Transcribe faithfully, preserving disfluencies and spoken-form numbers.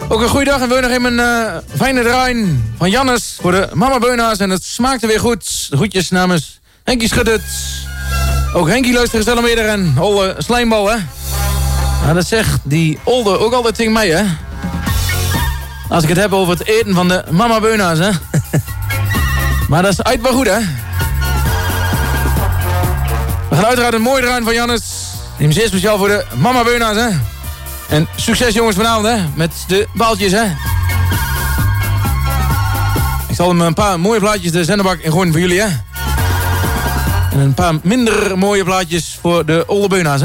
Ook een goede dag en we nog even een uh, fijne draai van Jannes voor de Mama Beuna's. En het smaakte weer goed. De groetjes namens Henkie Schuddert. Ook Henkie luistert stel hem eerder en Olle Slijmbal, hè. Nou, dat zegt die Olde ook altijd tegen mij, hè. Als ik het heb over het eten van de Mama Beuna's, hè. Maar dat is uit wel goed, hè. We gaan uiteraard een mooi draaien van Jannes. Neem zeer speciaal voor de Mama Beuna's, hè. En succes jongens vanavond, hè. Met de baaltjes, hè. Ik zal hem een paar mooie plaatjes de zenderbak in gooien voor jullie, hè. En een paar minder mooie plaatjes voor de Olde Beuna's, hè.